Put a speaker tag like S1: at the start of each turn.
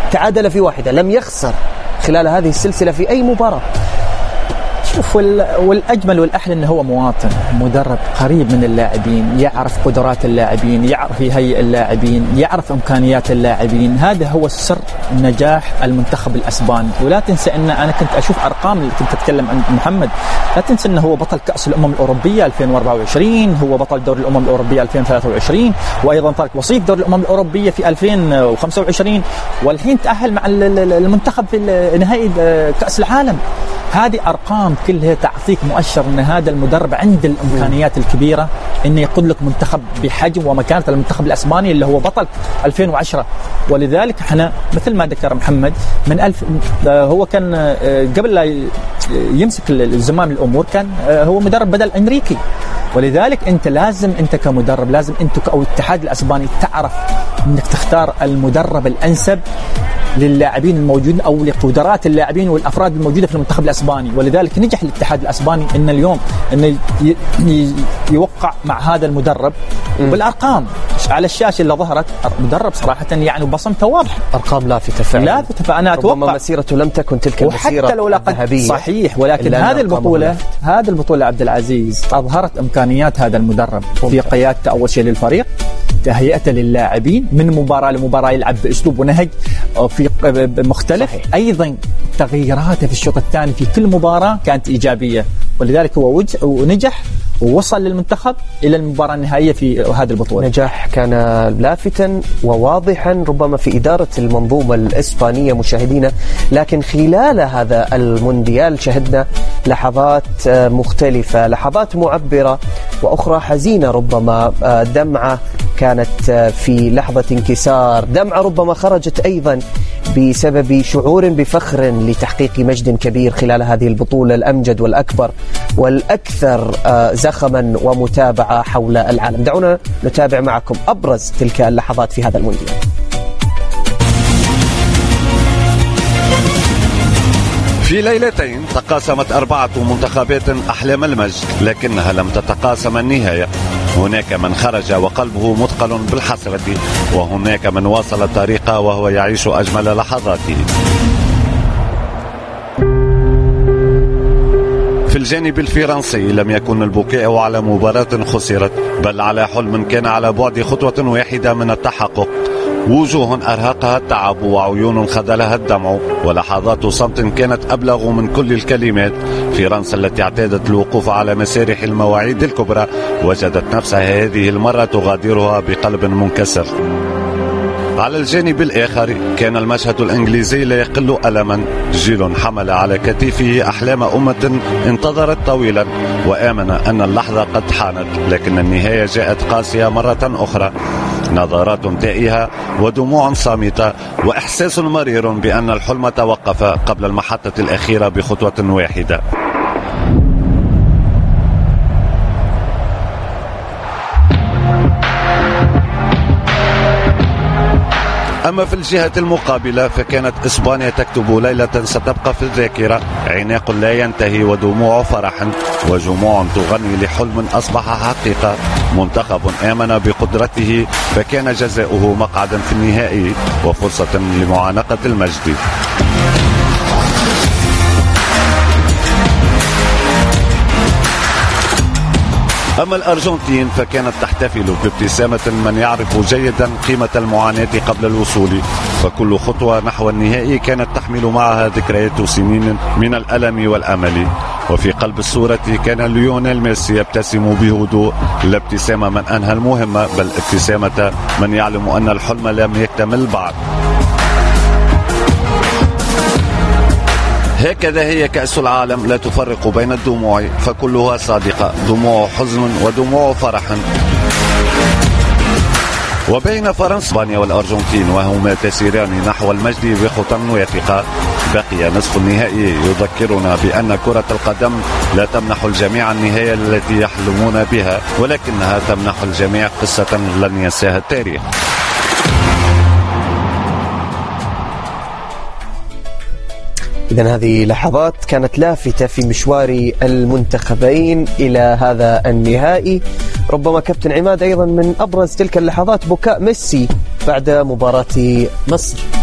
S1: تعادل في واحدة، لم يخسر خلال هذه السلسلة في أي مباراة.
S2: شوف، والأجمل والأحلى أنه هو مواطن مدرب قريب من اللاعبين، يعرف قدرات اللاعبين، يعرف يهيئ اللاعبين، يعرف إمكانيات اللاعبين. هذا هو السر نجاح المنتخب الأسباني. ولا تنسى أن أنا كنت أشوف أرقام اللي كنت أتكلم عن محمد، لا تنسى أنه هو بطل كأس الأمم الأوروبية 2024، هو بطل دوري الأمم الأوروبية 2023، وأيضا ترك وصيف دوري الأمم الأوروبية في 2025، والحين تأهل مع المنتخب في نهائي كأس العالم. هذه أرقام كلها تعطيك مؤشر أن هذا المدرب عنده الإمكانيات الكبيرة أنه يقود لك منتخب بحجم ومكانة المنتخب الأسباني اللي هو بطل 2010. ولذلك احنا مثل ما ذكر محمد هو كان قبل لا يمسك زمام الأمور كان هو مدرب بدل أنريكي. ولذلك أنت كمدرب لازم أنت أو الاتحاد الأسباني تعرف أنك تختار المدرب الأنسب للاعبين الموجودين أو لقدرات اللاعبين والأفراد الموجودة في المنتخب الأسباني. ولذلك نجح الاتحاد الأسباني إن اليوم إنه يوقع مع هذا المدرب بالأرقام على الشاشة اللي ظهرت. مدرب صراحة يعني بصمته واضحة،
S1: أرقام لافتة فعلا.
S2: فأنا أتوقع
S1: مسيرته لم تكن تلك المسيرة الذهبية.
S2: صحيح، ولكن هذه البطولة عبد العزيز أظهرت إمكانيات هذا المدرب في قيادته أول شيء للفريق، تهيئته للاعبين من مباراة لمباراة يلعب بأسلوب ونهج في مختلف. صحيح. أيضا تغييراته في الشوط الثاني في كل مباراة كانت إيجابية، ولذلك هو ونجح ووصل للمنتخب إلى المباراة النهائية في هذه البطولة.
S1: نجاح كان لافتا وواضحا ربما في إدارة المنظومة الإسبانية مشاهدينا. لكن خلال هذا المونديال شهدنا لحظات مختلفة، لحظات معبرة وأخرى حزينة، ربما دمعة كانت في لحظة انكسار، دمعة ربما خرجت أيضا بسبب شعور بفخر لتحقيق مجد كبير خلال هذه البطولة الأمجد والأكبر والأكثر زخما ومتابعة حول العالم. دعونا نتابع معكم أبرز تلك اللحظات في هذا المونديال.
S3: في ليلتين تقاسمت 4 منتخبات أحلام المجد، لكنها لم تتقاسم النهاية. هناك من خرج وقلبه مثقل بالحسرة، وهناك من واصل الطريق وهو يعيش أجمل لحظاته. في الجانب الفرنسي لم يكن البكاء على مباراة خسرت، بل على حلم كان على بعد خطوة واحدة من التحقق. وجوه أرهقها التعب وعيون خذلها الدمع، ولحظات صمت كانت أبلغ من كل الكلمات. فرنسا التي اعتادت الوقوف على مسارح المواعيد الكبرى وجدت نفسها هذه المرة تغادرها بقلب منكسر. على الجانب الآخر كان المشهد الإنجليزي لا يقل ألما. جيل حمل على كتفه أحلام أمة انتظرت طويلا وآمن أن اللحظة قد حانت، لكن النهاية جاءت قاسية مرة أخرى. نظرات تائهة ودموع صامتة وإحساس مرير بأن الحلم توقف قبل المحطة الأخيرة بخطوة واحدة. أما في الجهة المقابلة فكانت إسبانيا تكتب ليلة ستبقى في الذاكرة. عناق لا ينتهي ودموع فرح وجموع تغني لحلم أصبح حقيقة. منتخب آمن بقدرته فكان جزاؤه مقعدا في النهائي وفرصة لمعانقة المجد. أما الأرجنتين فكانت تحتفل بابتسامة من يعرف جيدا قيمة المعاناة قبل الوصول، فكل خطوة نحو النهائي كانت تحمل معها ذكريات سنين من الألم والأمل. وفي قلب الصورة كان ليونيل ميسي يبتسم بهدوء، لا ابتسامة من أنهى المهمة، بل ابتسامة من يعلم أن الحلم لم يكتمل بعد. هكذا هي كأس العالم، لا تفرق بين الدموع فكلها صادقة، دموع حزن ودموع فرح. وبين فرنسا اسبانيا والأرجنتين وهما تسيران نحو المجد بخطى واثقة. بقي نصف النهائي يذكرنا بأن كرة القدم لا تمنح الجميع النهاية التي يحلمون بها، ولكنها تمنح الجميع قصة لن ينساها التاريخ.
S1: إذن هذه لحظات كانت لافتة في مشوار المنتخبين إلى هذا النهائي. ربما كابتن عماد أيضا من أبرز تلك اللحظات بكاء ميسي بعد مباراة مصر.